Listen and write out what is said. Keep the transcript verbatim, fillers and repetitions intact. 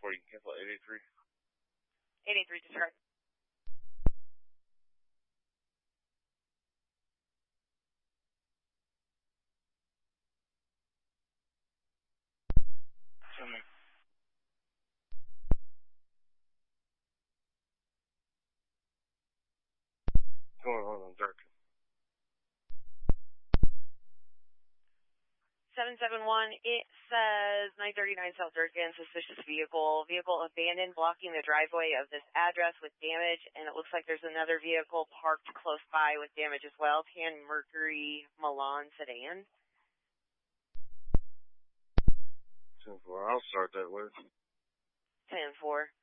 four, you can cancel eight eight three. eight eight three, disregard. Going on on dark. seven seven one, it says nine thirty-nine South Durkin, suspicious vehicle. Vehicle abandoned, blocking the driveway of this address with damage, and it looks like there's another vehicle parked close by with damage as well. Tan Mercury Milan sedan. ten four, I'll start that with. ten four.